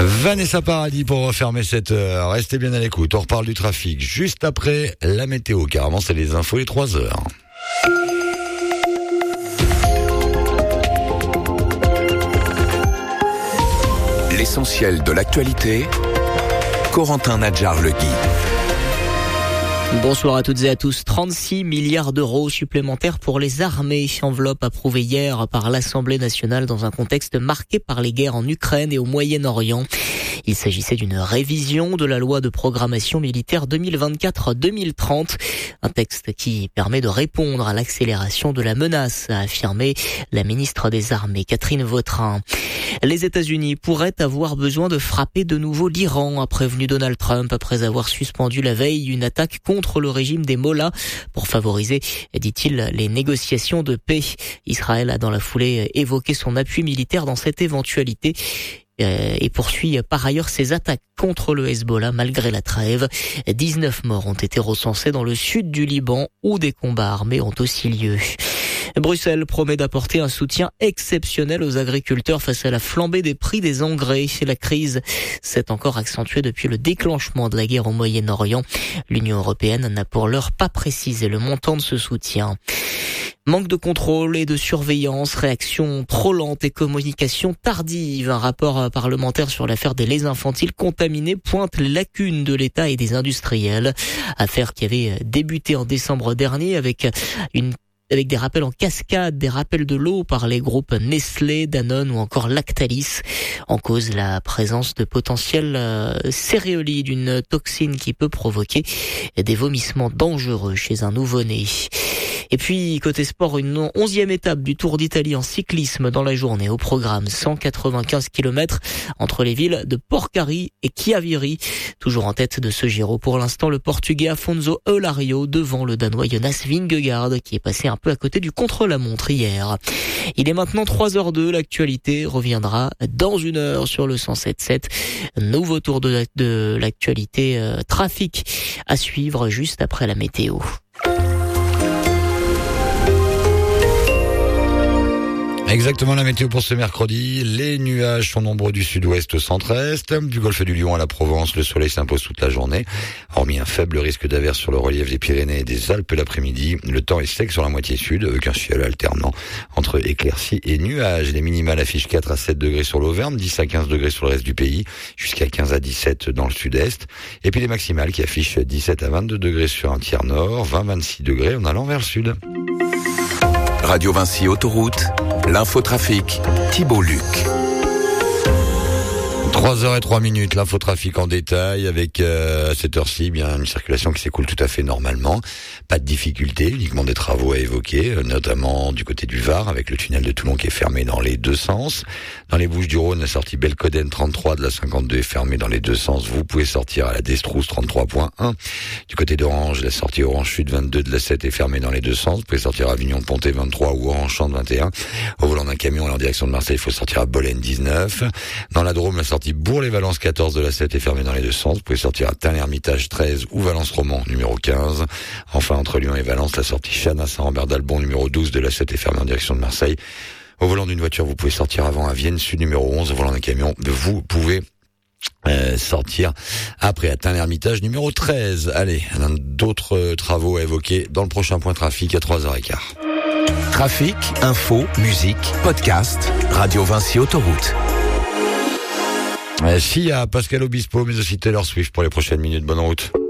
Vanessa Paradis pour refermer cette heure. Restez bien à l'écoute. On reparle du trafic juste après la météo. Carrément, c'est les infos les 3 heures. L'essentiel de l'actualité, Corentin Nadjar-Le Guy. Bonsoir à toutes et à tous. 36 milliards d'euros supplémentaires pour les armées. Enveloppe approuvée hier par l'Assemblée nationale dans un contexte marqué par les guerres en Ukraine et au Moyen-Orient. Il s'agissait d'une révision de la loi de programmation militaire 2024-2030. Un texte qui permet de répondre à l'accélération de la menace, a affirmé la ministre des Armées, Catherine Vautrin. Les États-Unis pourraient avoir besoin de frapper de nouveau l'Iran, a prévenu Donald Trump après avoir suspendu la veille une attaque contre le régime des Mollahs pour favoriser, dit-il, les négociations de paix. Israël a dans la foulée évoqué son appui militaire dans cette éventualité et poursuit par ailleurs ses attaques contre le Hezbollah malgré la trêve. 19 morts ont été recensés dans le sud du Liban où des combats armés ont aussi lieu. Bruxelles promet d'apporter un soutien exceptionnel aux agriculteurs face à la flambée des prix des engrais. La crise s'est encore accentuée depuis le déclenchement de la guerre au Moyen-Orient. L'Union européenne n'a pour l'heure pas précisé le montant de ce soutien. Manque de contrôle et de surveillance, réaction trop lente et communication tardive. Un rapport parlementaire sur l'affaire des laits infantiles contaminés pointe les lacunes de l'État et des industriels. Affaire qui avait débuté en décembre dernier avec des rappels en cascade, des rappels de l'eau par les groupes Nestlé, Danone ou encore Lactalis. En cause, la présence de potentiels céréolides, une toxine qui peut provoquer des vomissements dangereux chez un nouveau-né. Et puis, côté sport, une 11e étape du Tour d'Italie en cyclisme dans la journée. Au programme, 195 km entre les villes de Porcari et Chiavieri. Toujours en tête de ce Giro pour l'instant, le Portugais Afonso Eulario devant le Danois Jonas Vingegaard qui est passé un peu à côté du contre-la-montre hier. Il est maintenant 3h02. L'actualité reviendra dans 1 heure sur le 107.7. Nouveau tour de l'actualité trafic à suivre juste après la météo. Exactement la météo pour ce mercredi. Les nuages sont nombreux du sud-ouest au centre-est. Du golfe du Lion à la Provence, le soleil s'impose toute la journée. Hormis un faible risque d'averse sur le relief des Pyrénées et des Alpes l'après-midi, le temps est sec sur la moitié sud, avec un ciel alternant entre éclaircies et nuages. Les minimales affichent 4 à 7 degrés sur l'Auvergne, 10 à 15 degrés sur le reste du pays, jusqu'à 15 à 17 dans le sud-est. Et puis les maximales qui affichent 17 à 22 degrés sur un tiers nord, 20-26 degrés en allant vers le sud. Radio Vinci Autoroute, l'infotrafic, Thibault Luc. 3h03, l'infotrafic en détail avec à cette heure-ci bien une circulation qui s'écoule tout à fait normalement. Pas de difficulté, uniquement des travaux à évoquer, notamment du côté du Var avec le tunnel de Toulon qui est fermé dans les deux sens. Dans les Bouches-du-Rhône, la sortie Belcoden 33 de la 52 est fermée dans les deux sens. Vous pouvez sortir à la Destrousse 33.1. Du côté d'Orange, la sortie Orange Sud 22 de la 7 est fermée dans les deux sens. Vous pouvez sortir à Avignon-Pontet 23 ou Orange-Champ 21. Au volant d'un camion en direction de Marseille, il faut sortir à Bolène 19. Dans la Drôme, la sortie Bourg-les-Valences 14 de la 7 est fermée dans les deux sens. Vous pouvez sortir à Tain-l'Hermitage 13 ou Valence-Roman numéro 15. Enfin, entre Lyon et Valence, la sortie Chana-Saint-Rambert-d'Albon numéro 12 de la 7 est fermée en direction de Marseille. Au volant d'une voiture, vous pouvez sortir avant à Vienne Sud numéro 11. Au volant d'un camion, vous pouvez sortir après à Tain-l'Hermitage numéro 13. Allez, d'autres travaux à évoquer dans le prochain point trafic à 3h15. Trafic, info, musique, podcast, Radio Vinci Autoroute. Sia, Pascal Obispo, mais aussi Taylor Swift pour les prochaines minutes. Bonne route.